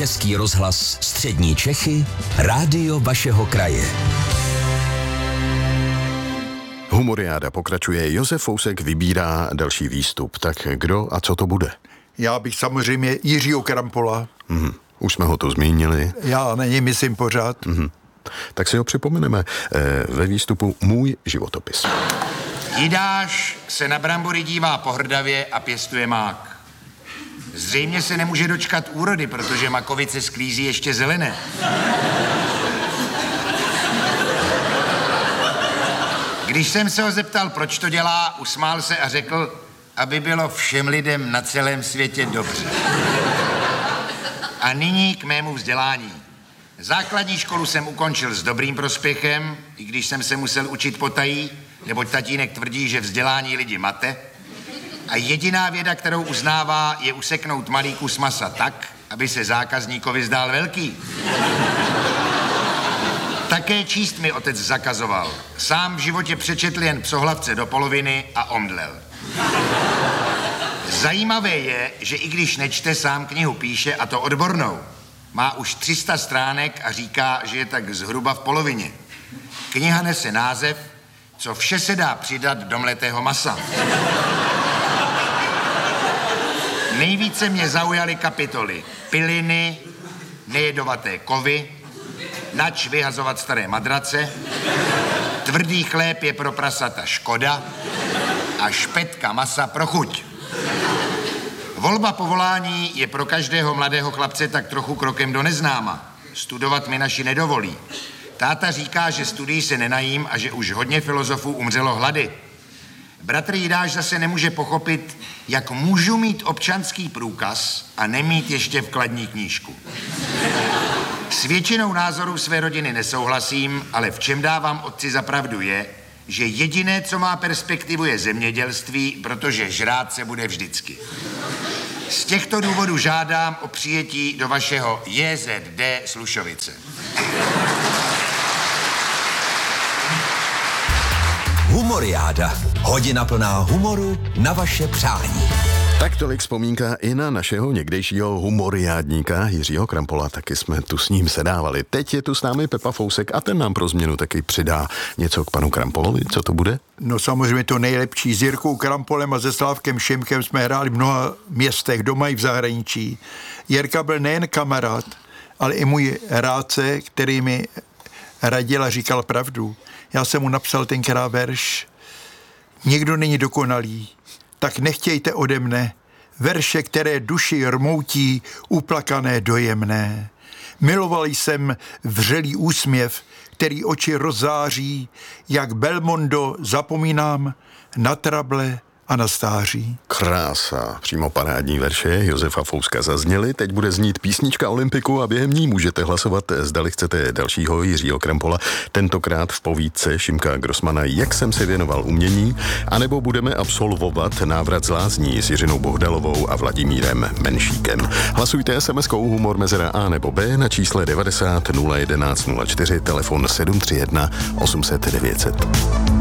Český rozhlas Střední Čechy, rádio vašeho kraje. Humoriáda pokračuje, Josef Fousek vybírá další výstup. Tak kdo a co to bude? Já bych samozřejmě Jiřího Krampola. Už jsme ho to zmínili. Já na něj myslím pořád. Tak si ho připomeneme ve výstupu Můj životopis. Jidáš se na brambory dívá pohrdavě a pěstuje mák. Zřejmě se nemůže dočkat úrody, protože makovice sklízí ještě zelené. Když jsem se ho zeptal, proč to dělá, usmál se a řekl, aby bylo všem lidem na celém světě dobře. A nyní k mému vzdělání. Základní školu jsem ukončil s dobrým prospěchem, i když jsem se musel učit potají, neboť tatínek tvrdí, že vzdělání lidi mate. A jediná věda, kterou uznává, je useknout malý kus masa tak, aby se zákazníkovi zdál velký. Také číst mi otec zakazoval. Sám v životě přečetl jen Psohlavce do poloviny a omdlel. Zajímavé je, že i když nečte, sám knihu píše, a to odbornou. Má už 300 stránek a říká, že je tak zhruba v polovině. Kniha nese název Co vše se dá přidat do mletého masa. Nejvíce mě zaujaly kapitoly piliny, nejedovaté kovy, nač vyhazovat staré madrace, tvrdý chléb je pro prasata škoda a špetka masa pro chuť. Volba povolání je pro každého mladého chlapce tak trochu krokem do neznáma. Studovat mi naši nedovolí. Táta říká, že studií se nenajím a že už hodně filozofů umřelo hlady. Bratr Jidáš zase nemůže pochopit, jak můžu mít občanský průkaz a nemít ještě vkladní knížku. S většinou názorů své rodiny nesouhlasím, ale v čem dávám otci za pravdu je, že jediné, co má perspektivu, je zemědělství, protože žrát se bude vždycky. Z těchto důvodů žádám o přijetí do vašeho JZD Slušovice. Humoriáda. Hodina plná humoru na vaše přání. Tak tolik vzpomínka i na našeho někdejšího humoriádníka Jiřího Krampola, taky jsme tu s ním sedávali. Teď je tu s námi Pepa Fousek a ten nám pro změnu taky přidá něco k panu Krampolovi. Co to bude? No samozřejmě to nejlepší. S Jirkou Krampolem a se Slávkem Šimkem jsme hráli v mnoha městech, doma i v zahraničí. Jirka byl nejen kamarád, ale i můj rádce, který mi radil a říkal pravdu. Já jsem mu napsal tenkrát verš. Nikdo není dokonalý, tak nechtějte ode mne verše, které duši rmoutí, uplakané, dojemné. Miloval jsem vřelý úsměv, který oči rozzáří, jak Belmondo zapomínám na trable a na stáří. Krása, přímo parádní verše Josefa Fouska zazněly. Teď bude znít písnička Olympiku a během ní můžete hlasovat, zdali chcete dalšího Jiřího Krampola, tentokrát v povídce Šimka Grossmana Jak jsem se věnoval umění, anebo budeme absolvovat Návrat z lázní s Jiřinou Bohdalovou a Vladimírem Menšíkem. Hlasujte SMS-kou humor mezera A nebo B na čísle 90 011 04, telefon 731 800 900.